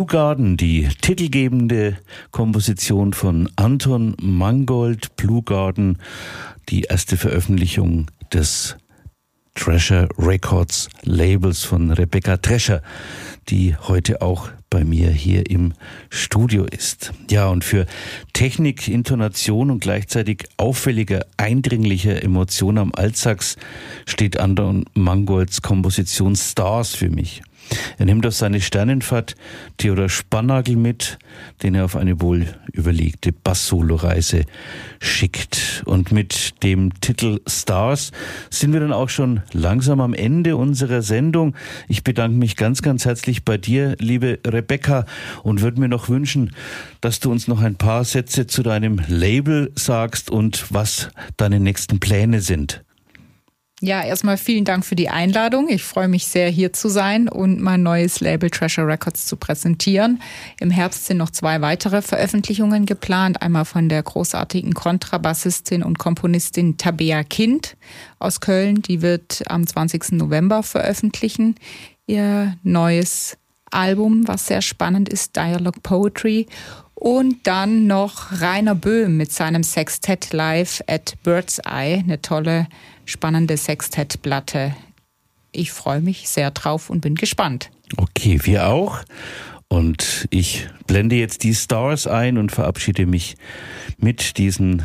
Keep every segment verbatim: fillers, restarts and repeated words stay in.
Blue Garden, die titelgebende Komposition von Anton Mangold. Blue Garden, die erste Veröffentlichung des Treasure Records Labels von Rebecca Drescher, die heute auch bei mir hier im Studio ist. Ja, und für Technik, Intonation und gleichzeitig auffällige, eindringliche Emotion am Altsax steht Anton Mangolds Komposition Stars für mich. Er nimmt auf seine Sternenfahrt Theodor Spannagel mit, den er auf eine wohl überlegte Bass-Solo-Reise schickt. Und mit dem Titel Stars sind wir dann auch schon langsam am Ende unserer Sendung. Ich bedanke mich ganz, ganz herzlich bei dir, liebe Rebecca, und würde mir noch wünschen, dass du uns noch ein paar Sätze zu deinem Label sagst und was deine nächsten Pläne sind. Ja, erstmal vielen Dank für die Einladung. Ich freue mich sehr, hier zu sein und mein neues Label Treasure Records zu präsentieren. Im Herbst sind noch zwei weitere Veröffentlichungen geplant. Einmal von der großartigen Kontrabassistin und Komponistin Tabea Kind aus Köln. Die wird am zwanzigsten November veröffentlichen ihr neues Album, was sehr spannend ist, Dialogue Poetry. Und dann noch Rainer Böhm mit seinem Sextett Live at Bird's Eye. Eine tolle, spannende Sextettplatte. Ich freue mich sehr drauf und bin gespannt. Okay, wir auch. Und ich blende jetzt die Stars ein und verabschiede mich mit diesem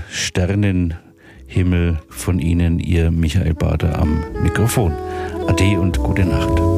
Sternenhimmel von Ihnen, Ihr Michael Bader am Mikrofon. Ade und gute Nacht.